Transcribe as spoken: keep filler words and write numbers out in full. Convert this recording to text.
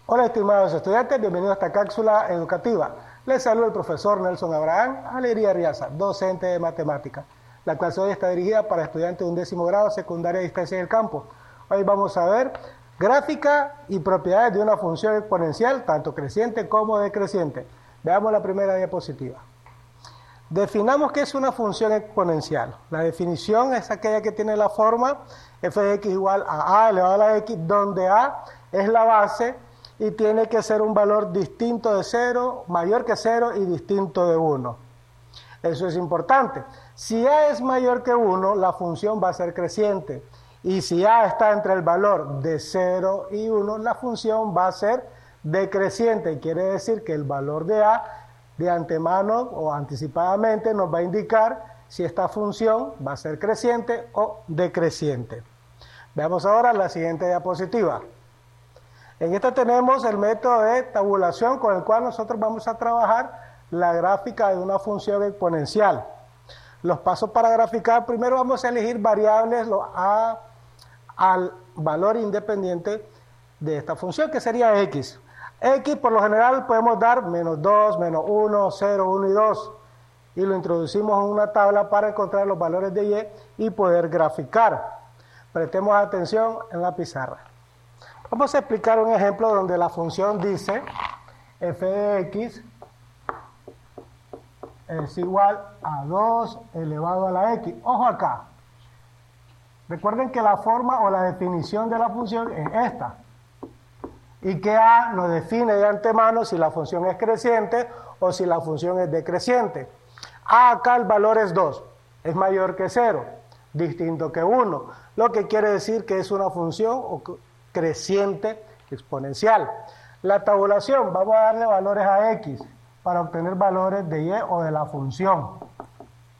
Hola estimados estudiantes, bienvenidos a esta cápsula educativa. Les saluda el profesor Nelson Abraham Alegría Riaza, docente de matemáticas. La clase de hoy está dirigida para estudiantes de un décimo grado, secundaria a distancia del campo. Hoy vamos a ver gráfica y propiedades de una función exponencial, tanto creciente como decreciente. Veamos la primera diapositiva. Definamos qué es una función exponencial. La definición es aquella que tiene la forma f de x igual a a elevado a la x, donde a es la base y tiene que ser un valor distinto de cero, mayor que cero y distinto de uno. Eso es importante. Si a es mayor que uno, la función va a ser creciente. Y si a está entre el valor de cero y uno, la función va a ser decreciente. Quiere decir que el valor de a de antemano o anticipadamente nos va a indicar si esta función va a ser creciente o decreciente. Veamos ahora la siguiente diapositiva. En esta tenemos el método de tabulación con el cual nosotros vamos a trabajar la gráfica de una función exponencial. Los pasos para graficar: primero vamos a elegir variables a, al valor independiente de esta función, que sería x. X por lo general podemos dar menos dos, menos uno, cero, uno y dos. Y lo introducimos en una tabla para encontrar los valores de y y poder graficar. Prestemos atención en la pizarra. Vamos a explicar un ejemplo donde la función dice f de x es igual a dos elevado a la x. Ojo acá. Recuerden que la forma o la definición de la función es esta. Y que a nos define de antemano si la función es creciente o si la función es decreciente. A acá el valor es dos, es mayor que cero, distinto que uno, lo que quiere decir que es una función creciente exponencial. La tabulación, vamos a darle valores a x para obtener valores de y o de la función.